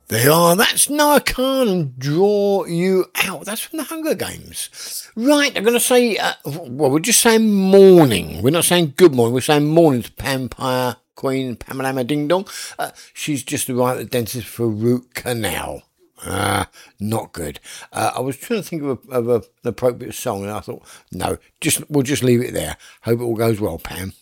They are. That's Noah Khan and Draw You Out. That's from the Hunger Games. Right, I'm going to say, we're just saying morning. We're not saying good morning. We're saying morning to Vampire Queen Pamela Ding Dong. She's just arrived at the dentist for a root canal. Not good. I was trying to think of an appropriate song, and I thought, no, we'll just leave it there. Hope it all goes well, Pam.